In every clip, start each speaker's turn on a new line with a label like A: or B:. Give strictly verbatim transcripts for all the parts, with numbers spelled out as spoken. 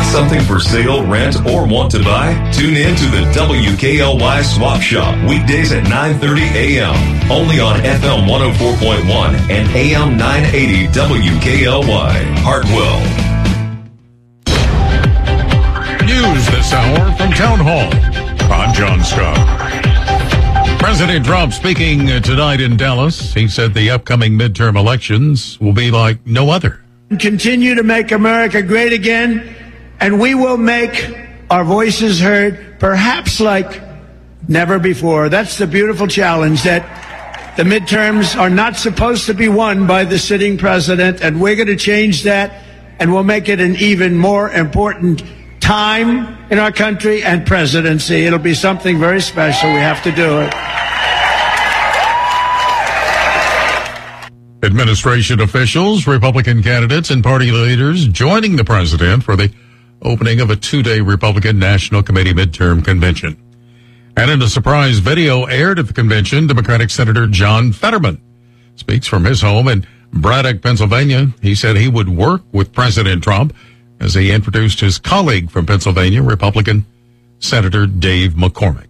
A: something for sale, rent, or want to buy? Tune in to the W K L Y Swap Shop weekdays at nine thirty a.m. Only on F M one oh four point one and A M nine eighty W K L Y. Hartwell.
B: News this hour from Town Hall. I'm John Scott. President Trump speaking tonight in Dallas. He said the upcoming midterm elections will be like no other.
C: Continue to make America great again, and we will make our voices heard, perhaps like never before. That's the beautiful challenge, that the midterms are not supposed to be won by the sitting president, and we're going to change that, and we'll make it an even more important time in our country and presidency. It'll be something very special. We have to do it.
B: Administration officials, Republican candidates, and party leaders joining the president for the opening of a two-day Republican National Committee midterm convention. And in a surprise video aired at the convention, Democratic Senator John Fetterman speaks from his home in Braddock, Pennsylvania. He said he would work with President Trump as he introduced his colleague from Pennsylvania, Republican Senator Dave McCormick.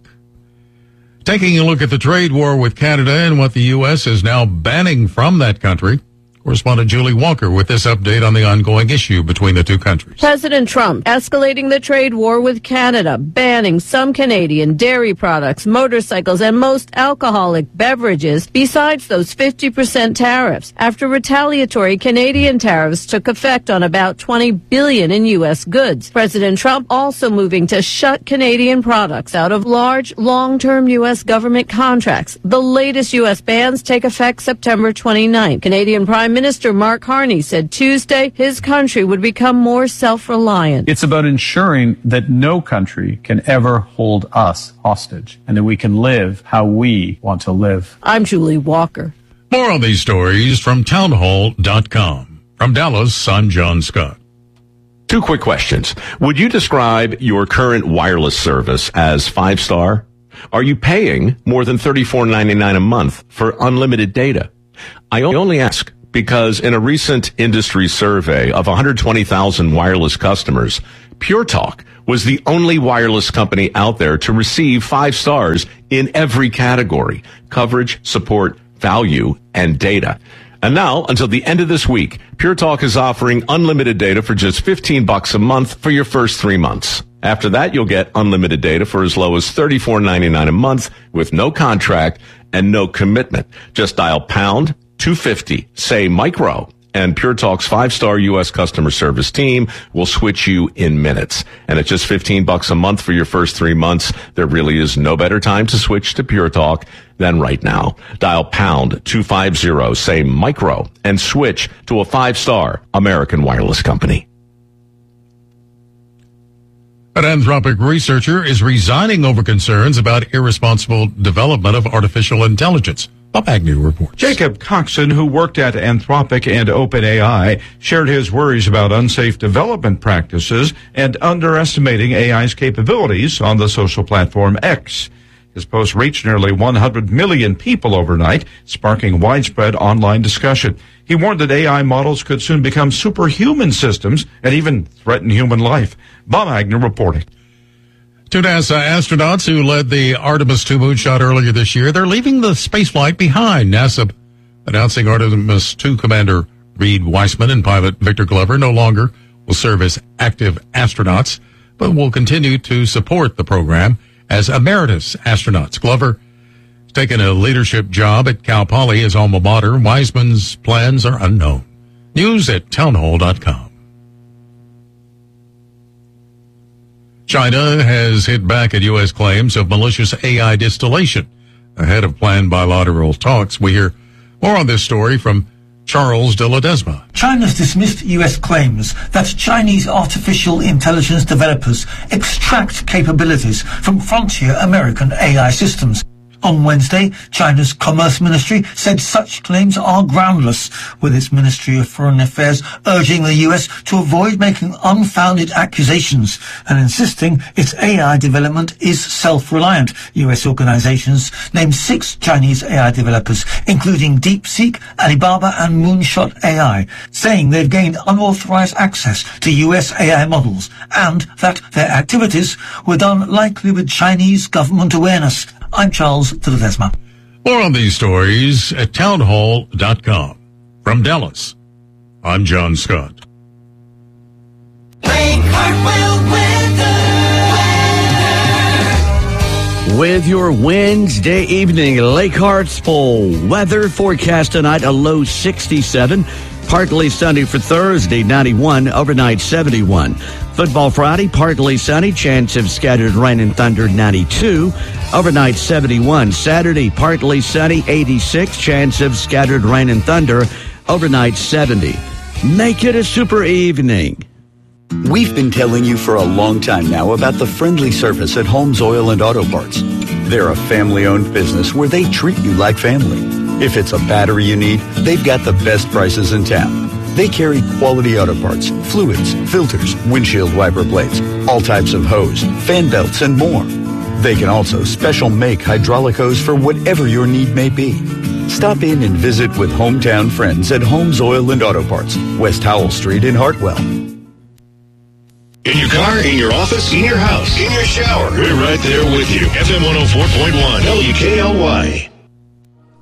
B: Taking a look at the trade war with Canada and what the U S is now banning from that country, correspondent Julie Walker with this update on the ongoing issue between the two countries.
D: President Trump escalating the trade war with Canada, banning some Canadian dairy products, motorcycles, and most alcoholic beverages, besides those fifty percent tariffs, after retaliatory Canadian tariffs took effect on about twenty billion dollars in U S goods. President Trump also moving to shut Canadian products out of large, long-term U S government contracts. The latest U S bans take effect September twenty-ninth. Canadian Prime Minister Mark Carney said Tuesday his country would become more self-reliant.
E: It's about ensuring that no country can ever hold us hostage and that we can live how we want to live.
D: I'm Julie Walker.
B: More on these stories from townhall dot com. From Dallas, I'm John Scott.
F: Two quick questions. Would you describe your current wireless service as five-star? Are you paying more than thirty-four ninety-nine a month for unlimited data? I only ask because in a recent industry survey of one hundred twenty thousand wireless customers, Pure Talk was the only wireless company out there to receive five stars in every category: coverage, support, value, and data. And now, until the end of this week, Pure Talk is offering unlimited data for just fifteen bucks a month for your first three months. After that, you'll get unlimited data for as low as thirty-four ninety-nine a month with no contract and no commitment. Just dial pound two fifty, say micro, and Pure Talk's five-star U S customer service team will switch you in minutes. And at just fifteen bucks a month for your first three months, there really is no better time to switch to Pure Talk than right now. Dial pound two fifty, say micro, and switch to a five-star American wireless company.
B: An Anthropic researcher is resigning over concerns about irresponsible development of artificial intelligence. Bob Agnew reports.
G: Jacob Coxon, who worked at Anthropic and OpenAI, shared his worries about unsafe development practices and underestimating A I's capabilities on the social platform X. His post reached nearly one hundred million people overnight, sparking widespread online discussion. He warned that A I models could soon become superhuman systems and even threaten human life. Bob Agnew reporting.
B: Two NASA astronauts who led the Artemis two moonshot earlier this year, they're leaving the spaceflight behind. NASA announcing Artemis two commander Reed Wiseman and pilot Victor Glover no longer will serve as active astronauts, but will continue to support the program as emeritus astronauts. Glover has taken a leadership job at Cal Poly, his alma mater. Wiseman's plans are unknown. News at townhall dot com. China has hit back at U S claims of malicious A I distillation ahead of planned bilateral talks. We hear more on this story from Charles de Ledesma.
H: China's dismissed U S claims that Chinese artificial intelligence developers extract capabilities from frontier American A I systems. On Wednesday, China's Commerce Ministry said such claims are groundless, with its Ministry of Foreign Affairs urging the U S to avoid making unfounded accusations and insisting its A I development is self-reliant. U S organizations named six Chinese A I developers, including DeepSeek, Alibaba and Moonshot A I, saying they've gained unauthorized access to U S A I models and that their activities were done likely with Chinese government awareness. I'm Charles de Ledesma.
B: More on these stories at townhall dot com. From Dallas, I'm John Scott.
I: Ray Cartwheel weather. With your Wednesday evening Lake Hartsville weather forecast tonight, a low sixty-seven. Partly sunny for Thursday, ninety-one. Overnight, seventy-one. Football Friday, partly sunny. Chance of scattered rain and thunder, ninety-two. Overnight, seventy-one. Saturday, partly sunny, eighty-six. Chance of scattered rain and thunder. Overnight, seventy. Make it a super evening.
J: We've been telling you for a long time now about the friendly service at Holmes Oil and Auto Parts. They're a family-owned business where they treat you like family. If it's a battery you need, they've got the best prices in town. They carry quality auto parts, fluids, filters, windshield wiper blades, all types of hose, fan belts, and more. They can also special make hydraulic hose for whatever your need may be. Stop in and visit with hometown friends at Holmes Oil and Auto Parts, West Howell Street in Hartwell.
A: In your car, in your office, in your house, in your shower. We're right there with you. F M one oh four point one, W K L Y.